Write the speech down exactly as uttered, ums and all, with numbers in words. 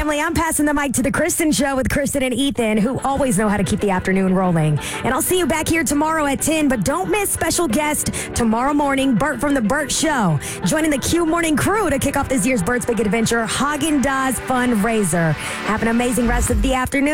family. I'm passing the mic to the Kristen Show with Kristen and Ethan, who always know how to keep the afternoon rolling. And I'll see you back here tomorrow at ten, but don't miss special guest tomorrow morning, Bert from The Bert Show, joining the Q Morning crew to kick off this year's Bert's Big Adventure Haagen-Dazs fundraiser. Have an amazing rest of the afternoon.